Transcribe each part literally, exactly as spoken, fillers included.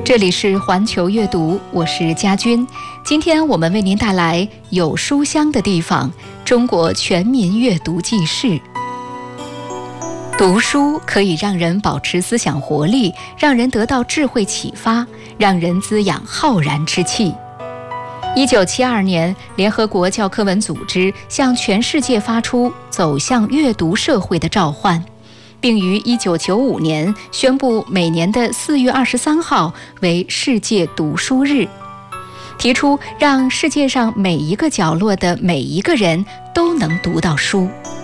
这里是环球阅读，我是佳君。今天我们为您带来有书香的地方——中国全民阅读记事。读书可以让人保持思想活力，让人得到智慧启发，让人滋养浩然之气。一九七二年，联合国教科文组织向全世界发出走向阅读社会的召唤，并于一九九五年宣布每年的四月二十三号为世界读书日，提出让世界上每一个角落的每一个人都能读到书。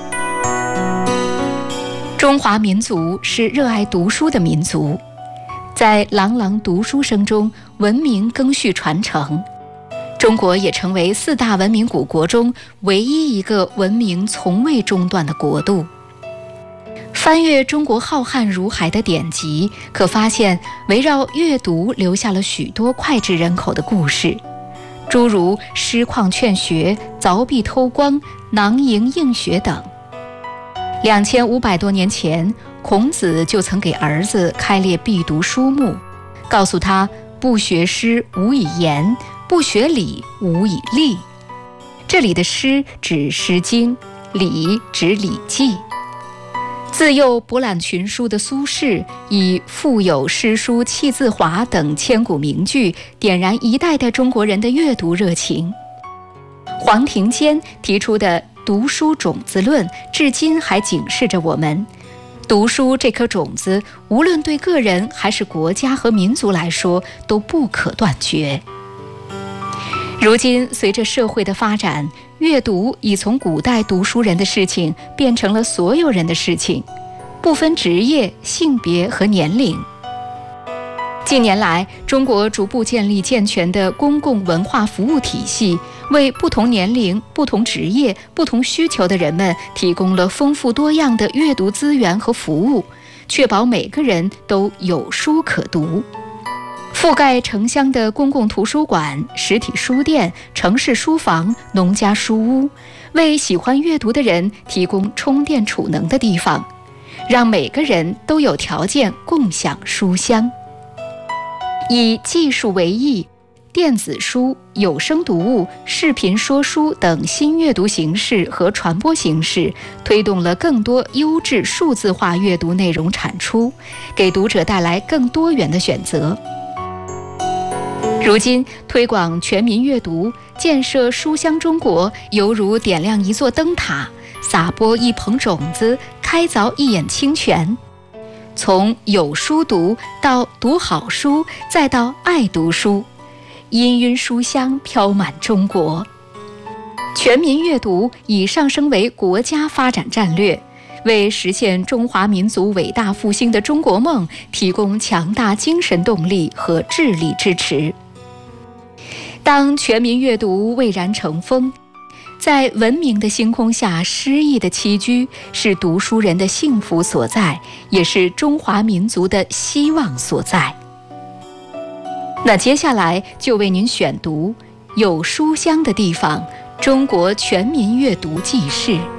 中华民族是热爱读书的民族，在朗朗读书声中，文明更续传承。中国也成为四大文明古国中唯一一个文明从未中断的国度。翻阅中国浩瀚如海的典籍，可发现围绕阅读留下了许多脍炙人口的故事，诸如诗旷劝学、凿壁偷光、囊萤映雪等。两千五百多年前，孔子就曾给儿子开列必读书目，告诉他不学诗无以言，不学礼无以立。这里的诗指《诗经》，礼指《礼记》。自幼博览群书的苏轼，以腹有诗书气自华等千古名句，点燃一代代中国人的阅读热情。黄庭坚提出的读书种子论，至今还警示着我们：读书这颗种子，无论对个人还是国家和民族来说，都不可断绝。如今，随着社会的发展，阅读已从古代读书人的事情变成了所有人的事情，不分职业、性别和年龄。近年来，中国逐步建立健全的公共文化服务体系，为不同年龄、不同职业、不同需求的人们提供了丰富多样的阅读资源和服务，确保每个人都有书可读。覆盖城乡的公共图书馆、实体书店、城市书房、农家书屋，为喜欢阅读的人提供充电储能的地方，让每个人都有条件共享书香。以技术为益，电子书、有声读物、视频说书等新阅读形式和传播形式，推动了更多优质数字化阅读内容产出，给读者带来更多元的选择。如今，推广全民阅读、建设书香中国，犹如点亮一座灯塔，撒播一捧种子，开凿一眼清泉。从有书读到读好书，再到爱读书，氤氲书香飘满中国。全民阅读已上升为国家发展战略，为实现中华民族伟大复兴的中国梦提供强大精神动力和智力支持。当全民阅读蔚然成风，在文明的星空下诗意的栖居，是读书人的幸福所在，也是中华民族的希望所在。那接下来就为您选读有书香的地方——中国全民阅读记事。